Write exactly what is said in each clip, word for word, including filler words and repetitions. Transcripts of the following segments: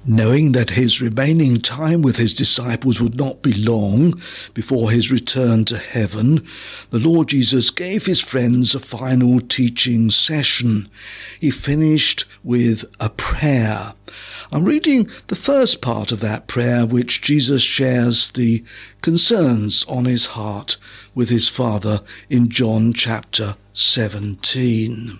Knowing that his remaining time with his disciples would not be long before his return to heaven, the Lord Jesus gave his friends a final teaching session. He finished with a prayer. I'm reading the first part of that prayer, which Jesus shares the concerns on his heart with his Father in John chapter seventeen.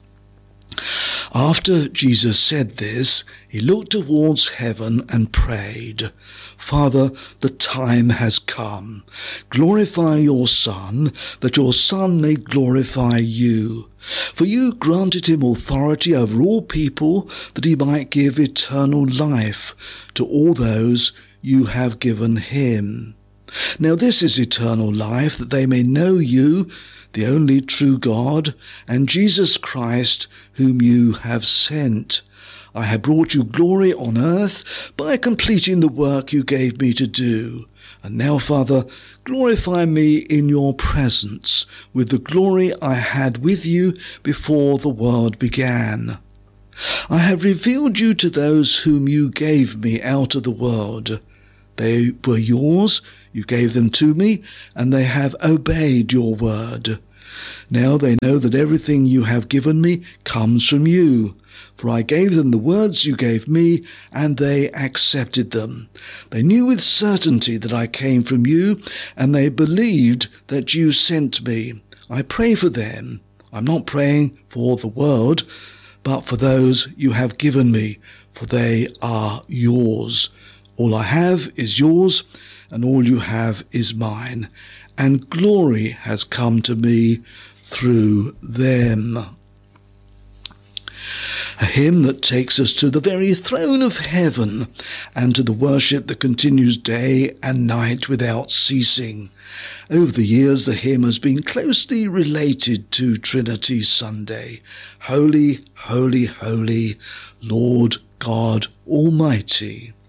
After Jesus said this, he looked towards heaven and prayed, "Father, the time has come. Glorify your Son, that your Son may glorify you. For you granted him authority over all people, that he might give eternal life to all those you have given him. Now this is eternal life, that they may know you, the only true God, and Jesus Christ, whom you have sent. I have brought you glory on earth by completing the work you gave me to do. And now, Father, glorify me in your presence with the glory I had with you before the world began. I have revealed you to those whom you gave me out of the world. They were yours, you gave them to me, and they have obeyed your word. Now they know that everything you have given me comes from you. For I gave them the words you gave me, and they accepted them. They knew with certainty that I came from you, and they believed that you sent me. I pray for them. I'm not praying for the world, but for those you have given me, for they are yours. All I have is yours, and all you have is mine, and glory has come to me through them." A hymn that takes us to the very throne of heaven and to the worship that continues day and night without ceasing. Over the years, the hymn has been closely related to Trinity Sunday. Holy, holy, holy, Lord God Almighty.